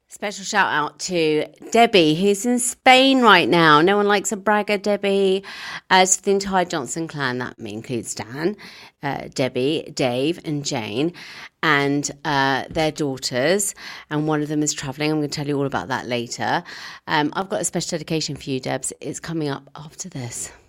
Special shout out to Debbie, who's in Spain right now. No one likes a bragger, Debbie. As for the entire Johnson clan, that includes Dan, Debbie, Dave, and Jane, and their daughters. And one of them is travelling. I'm going to tell you all about that later. I've got a special dedication for you, Debs. It's coming up after this.